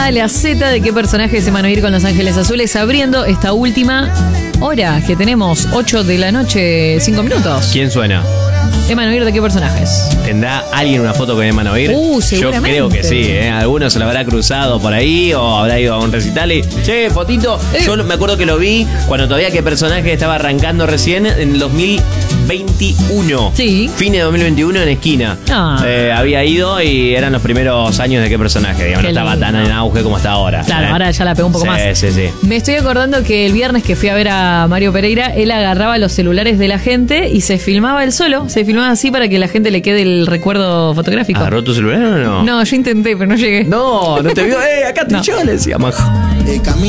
A la Z de qué personaje se van a ir con Los Ángeles Azules, abriendo esta última hora que tenemos, 8 de la noche, 5 minutos. ¿Quién suena? Emanuel, ¿de qué personajes? ¿Tendrá alguien una foto con Emanuel? Seguramente. Yo creo que sí, ¿eh? Alguno se lo habrá cruzado por ahí o habrá ido a un recital y... Che, fotito. Yo me acuerdo que lo vi cuando todavía qué personaje estaba arrancando recién en el 2021. Sí. Fines de 2021 en Esquina. Había ido y eran los primeros años de qué personaje, digamos. No estaba tan en auge como está ahora. Claro, ahora ya la pegó un poco más. Sí. Me estoy acordando que el viernes que fui a ver a Mario Pereira, él agarraba los celulares de la gente y se filmaba él solo. Se filmaba así para que la gente le quede el recuerdo fotográfico. ¿Agarró tu celular o no? No, yo intenté, pero no llegué. No te vio. Acá estoy yo, le decía Majo.